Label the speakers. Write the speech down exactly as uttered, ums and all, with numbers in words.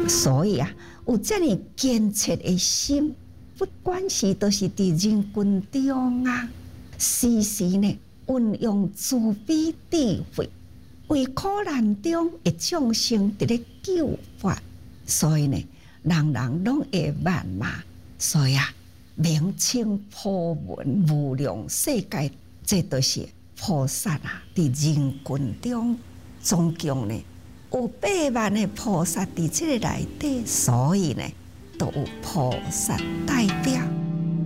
Speaker 1: 所以啊，有这样坚切的心，不管是都是伫人群中啊，时时呢运用慈悲智慧，为苦难中的众生伫咧救法，所以呢，人人拢会谩骂。所以啊，名称普文无量世界，这都是菩萨啊，伫人群中总共呢有八万的菩萨伫这个内底，所以呢，都有菩萨代表。